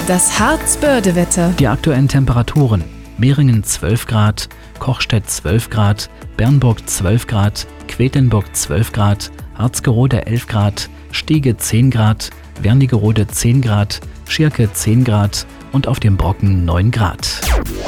Das Harzbörde-Wetter. Die aktuellen Temperaturen: Mehringen 12 Grad, Kochstedt 12 Grad, Bernburg 12 Grad, Quedlinburg 12 Grad, Harzgerode 11 Grad, Stege 10 Grad, Wernigerode 10 Grad, Schirke 10 Grad und auf dem Brocken 9 Grad.